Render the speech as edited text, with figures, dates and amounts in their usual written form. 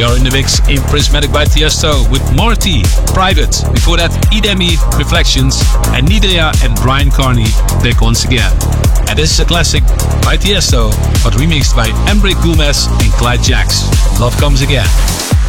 We are in the mix in Prismatic by Tiesto with Marty, Private. Before that, Idemi, Reflections, and Nidea and Brian Carney back once again. And this is a classic by Tiesto, but remixed by Embrick Gomez and Clyde Jacks. Love Comes Again.